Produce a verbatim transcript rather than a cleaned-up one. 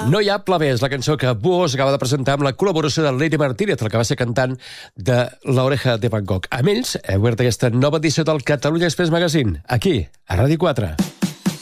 No hi ha pla B, és la cançó que Buos acaba de presentar amb la col·laboració de Lady Martínez, el que va ser cantant de l'Oreja de Van Gogh. Amb ells, heu obert aquesta nova edició del Catalunya Express Magazine, aquí, a Ràdio quatre.